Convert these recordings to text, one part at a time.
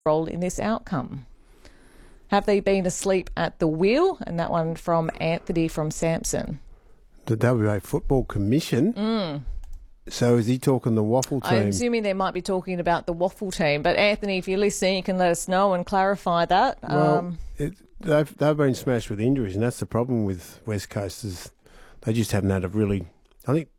role in this outcome. Have they been asleep at the wheel? And that one from Anthony from Samson. The WA Football Commission? So is he talking the waffle team? I'm assuming they might be talking about the waffle team. But Anthony, if you're listening, you can let us know and clarify that. Well, they've been smashed with injuries, and that's the problem with West Coast is they just haven't had a really... I think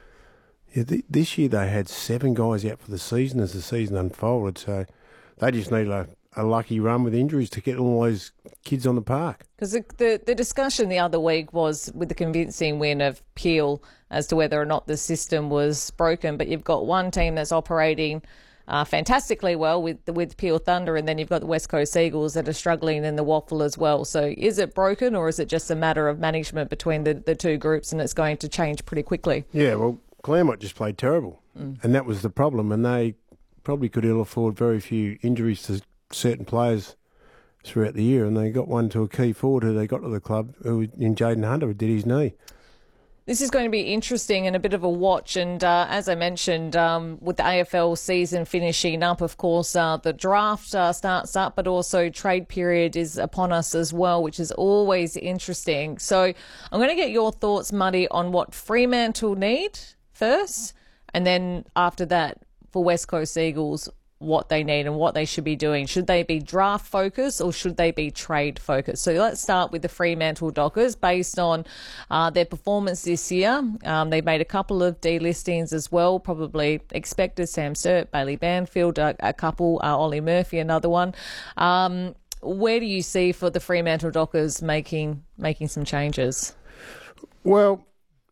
this year they had 7 guys out for the season as the season unfolded, so they just need a lucky run with injuries to get all those kids on the park. Because the discussion the other week was with the convincing win of Peel as to whether or not the system was broken, but you've got one team that's operating fantastically well with Peel Thunder, and then you've got the West Coast Eagles that are struggling in the waffle as well. So is it broken, or is it just a matter of management between the two groups, and it's going to change pretty quickly? Yeah, well, Claremont just played terrible, and that was the problem, and they probably could ill afford very few injuries to certain players throughout the year, and they got one to a key forward who they got to the club, who in Jaden Hunter, who did his knee. This is going to be interesting and a bit of a watch. And as I mentioned, with the AFL season finishing up, of course, the draft starts up, but also trade period is upon us as well, which is always interesting. So I'm going to get your thoughts, Muddy, on what Fremantle need first, and then after that, for West Coast Eagles, what they need and what they should be doing. Should they be draft focused or should they be trade focused? So let's start with the Fremantle Dockers. Based on their performance this year, they've made a couple of delistings as well, probably expected. Sam Sturt, Bailey Banfield, a couple, Ollie Murphy, another one. Where do you see for the Fremantle Dockers making some changes? Well,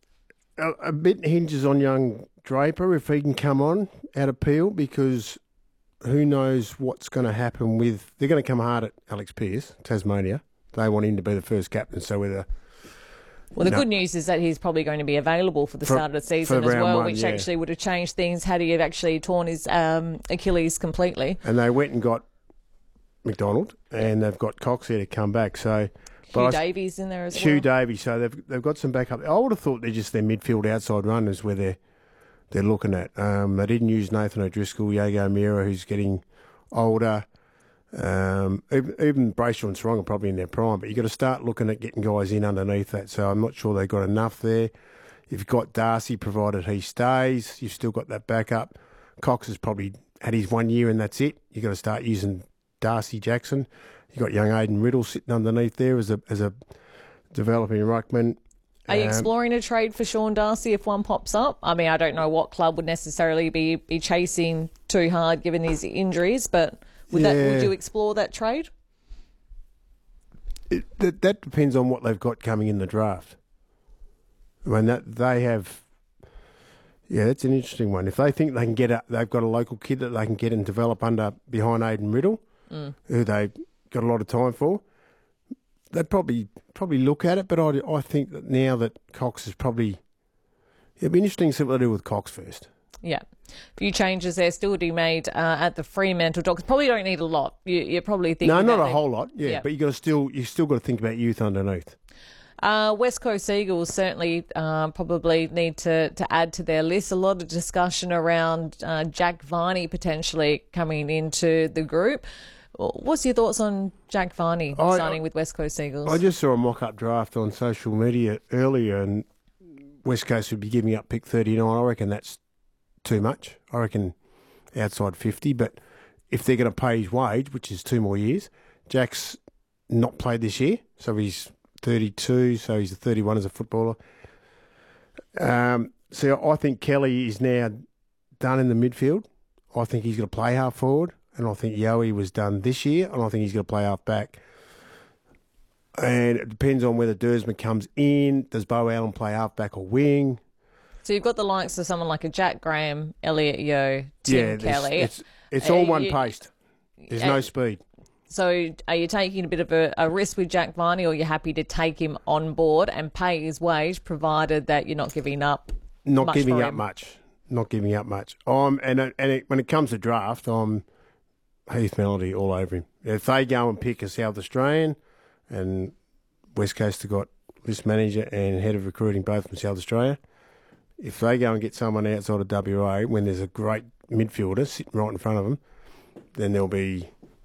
a bit hinges on young Draper if he can come on out of Peel, because who knows what's going to happen with... They're going to come hard at Alex Pearce, Tasmania. They want him to be the first captain, so whether... Well, the good news is that he's probably going to be available for the start of the season as well, which actually would have changed things had he actually torn his Achilles completely. And they went and got McDonald, and they've got Cox here to come back, so... Hugh Davies in there as well. Hugh Davies, so they've got some backup. I would have thought they're just their midfield outside runners where they're looking at. They didn't use Nathan O'Driscoll, Yago Mira, who's getting older. Even Brayshaw and Sarong are probably in their prime, but you've got to start looking at getting guys in underneath that. So I'm not sure they've got enough there. You've got Darcy, provided he stays. You've still got that backup. Cox has probably had his 1 year and that's it. You've got to start using Darcy Jackson. You've got young Aiden Riddle sitting underneath there as a developing ruckman. Are you exploring a trade for Sean Darcy if one pops up? I mean, I don't know what club would necessarily be chasing too hard given his injuries, but would you explore that trade? That depends on what they've got coming in the draft. I mean, that they have... Yeah, that's an interesting one. If they think they can they've got a local kid that they can get and develop behind Aiden Riddle, who they've got a lot of time for, they'd probably look at it, but I think that now that Cox is probably... It'd be interesting to see what they do with Cox first. Yeah. A few changes there still to be made at the Fremantle Dockers. Probably don't need a lot. You're probably thinking... No, not a whole lot, but you still got to think about youth underneath. West Coast Eagles certainly probably need to add to their list. A lot of discussion around Jack Varney potentially coming into the group. What's your thoughts on Jack Varney signing with West Coast Eagles? I just saw a mock-up draft on social media earlier, and West Coast would be giving up pick 39. I reckon that's too much. I reckon outside 50, but if they're going to pay his wage, which is 2 more years, Jack's not played this year, so he's 32, so he's 31 as a footballer. So I think Kelly is now done in the midfield. I think he's going to play half forward. And I think Yowie was done this year, and I think he's going to play half back. And it depends on whether Dersman comes in. Does Bo Allen play half back or wing? So you've got the likes of someone like a Jack Graham, Elliot Yeo, Tim Kelly. It's all one paced. There's no speed. So are you taking a bit of a risk with Jack Varney, or are you happy to take him on board and pay his wage, provided that you're not giving up Not giving up much. When it comes to draft, I'm Heath Melody all over him. If they go and pick a South Australian, and West Coast have got list manager and head of recruiting both from South Australia, if they go and get someone outside of WA when there's a great midfielder sitting right in front of them, then there'll be